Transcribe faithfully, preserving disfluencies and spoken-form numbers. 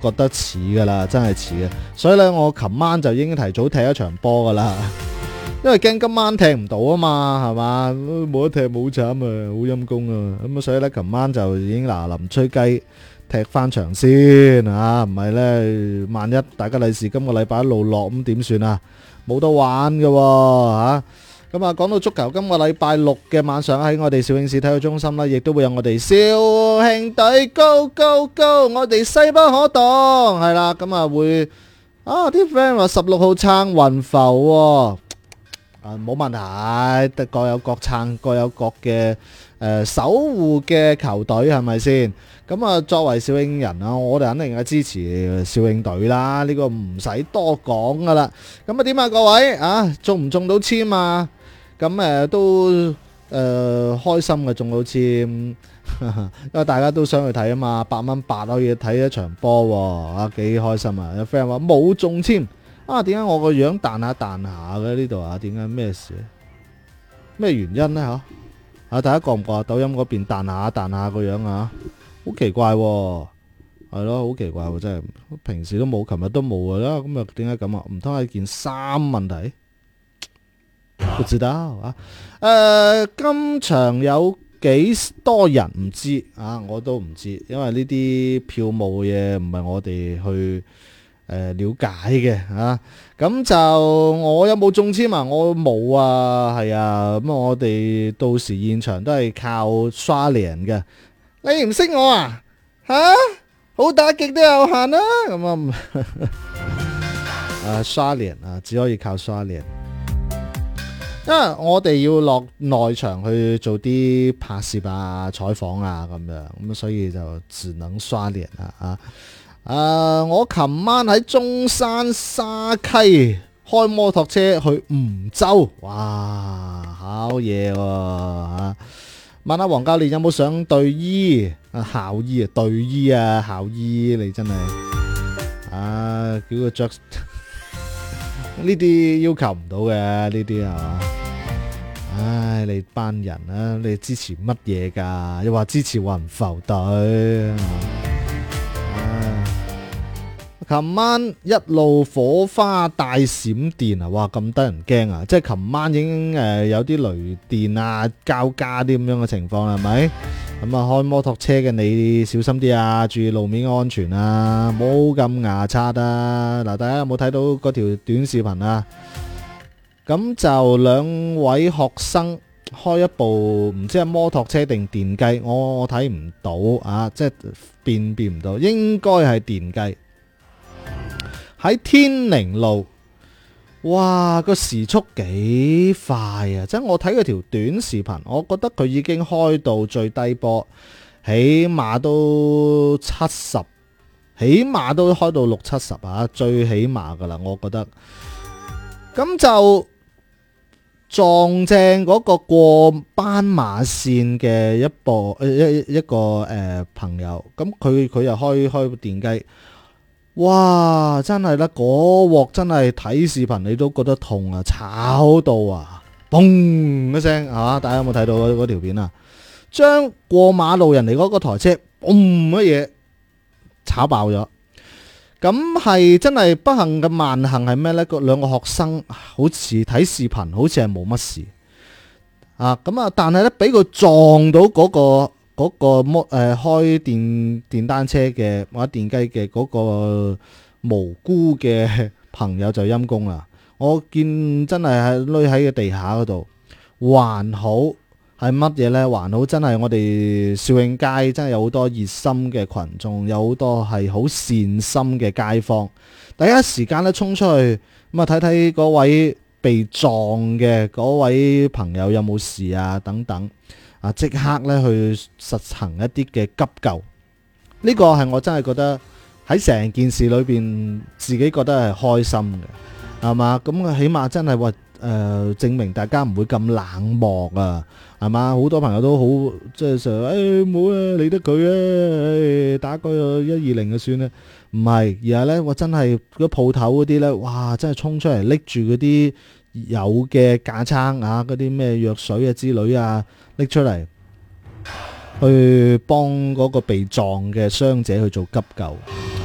覺得似噶啦，真係似嘅。所以咧，我琴晚就已經提早踢一場波噶啦，因為驚今晚踢唔到啊嘛，係嘛，冇得踢冇慘啊，好陰功啊。咁啊，所以咧，琴晚就已經嗱臨吹雞踢翻場先啊，唔係咧，萬一大家利是今個禮拜一路落咁點算啊？冇得玩嘅喎嚇。咁啊，講到足球，今個禮拜六嘅晚上喺我哋肇慶市體育中心啦，亦都會有我哋肇慶隊 Go Go Go，我哋勢不可擋，係啦。咁啊會啊啲 friend 話十六號撐雲浮喎，啊冇問題，各有各撐，各有各嘅誒守護嘅球隊係咪先？咁啊，作為肇慶人啊，我哋肯定係支持肇慶隊啦，呢個唔使多講噶啦。咁啊點啊各位啊，中唔中到籤啊？咁誒都誒開心嘅中到籤，因為大家都想去睇啊嘛，八蚊八可以睇一場波喎，啊幾開心啊！有 friend 話冇中籤啊，點解我個樣彈下彈下嘅呢度啊？點解咩事？咩原因呢？嚇啊！大家覺唔覺啊？抖音嗰邊彈下彈下個樣啊，好奇怪喎，係咯，好奇怪喎，真係平時都冇，琴日都冇㗎啦，咁啊點解咁啊？唔通係件衫問題？不知道啊，誒、呃，今場有幾多人唔知啊？我都唔知，因為呢啲票務嘢唔係我哋去誒、呃、了解嘅啊。咁就我有冇中籤啊？我冇啊，係啊。咁我哋到時現場都係靠刷臉嘅。你唔識我啊？吓、啊，好打極都有限啦。咁啊，誒，刷臉啊，只可以靠刷臉。因為我哋要落內場去做啲拍攝啊、採訪啊咁樣，咁所以就只能刷臉啦啊！誒、呃，我琴晚喺中山沙溪開摩托車去梧州，哇，好嘢喎嚇！問下黃教練有冇上隊醫啊？校醫啊，隊醫啊，校醫你真係啊，叫佢着。呢啲要求唔到嘅，呢啲係嘛？唉，你班人啊，你支持乜嘢噶？又話支持雲浮隊。唉，琴晚一路火花大閃電啊！哇，咁得人驚啊！即係琴晚已經誒有啲雷電啊、交加啲咁樣嘅情況啦，係咪？咁啊，開摩托車嘅你小心啲啊，注意路面安全啊，冇咁牙刷啊！嗱，大家有冇睇到嗰條短視頻啊？咁就兩位學生開一部唔知係摩托車定電雞，我我睇唔到啊，即係辨別唔到，應該係電雞。喺天寧路，哇，個時速幾快啊！即係我睇嗰條短視頻，我覺得佢已經開到最低波，起碼都七十，起碼都開到六七十啊，最起碼噶啦，我覺得。咁就撞正嗰個過斑馬線嘅一部一一個誒、呃、朋友，咁佢佢又開開部電雞。哇！真係啦，嗰鑊真係睇視頻你都覺得痛啊，炒到啊，嘣一聲係嘛？大家有冇睇到嗰嗰條片啊？將過馬路人哋嗰個台車嘣乜嘢炒爆咗。咁係真係不幸嘅萬幸係咩呢？個兩個學生好似睇視頻好似係冇乜事啊，咁啊，但係呢，俾佢撞到嗰個。嗰、那個摩誒、呃、開電電單車嘅或者電雞嘅嗰個無辜嘅朋友就陰公啦！我見真係係匿喺個地下嗰度，還好係乜嘢呢？還好真係我哋肇慶街真係有好多熱心嘅群眾，有好多係好善心嘅街坊，第一時間咧衝出去咁啊睇睇嗰位被撞嘅嗰位朋友有冇事啊等等。啊！即刻咧去實行一啲嘅急救，呢個係我真係覺得喺成件事裏邊，自己覺得係開心嘅，係嘛？咁啊，起碼真係話誒，證明大家唔會咁冷漠啊，係嘛？好多朋友都好即係成日誒，冇啊，理得佢啊，打個一二零就算啦。唔係，而係咧，我真係嗰鋪頭嗰啲咧，哇！真係衝出嚟拎住嗰啲有嘅架撐啊，嗰啲咩藥水啊之類啊。拎出嚟去幫嗰個被撞嘅傷者去做急救，